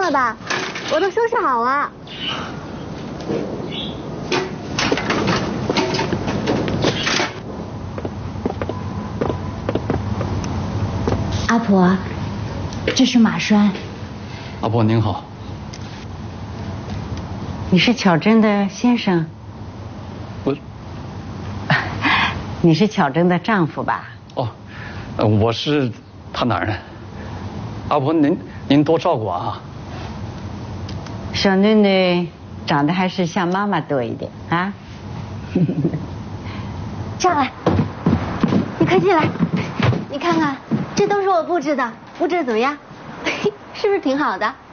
了吧？我都收拾好了。阿婆，这是马栓。 阿婆您好。 你是巧珍的先生？ 我。 你是巧珍的丈夫吧？ 哦，我是她男人。阿婆您多照顾啊。 小囡囡长得还是像妈妈多一点啊。 上来，你快进来，你看看，这都是我布置的，布置得怎么样？是不是挺好的？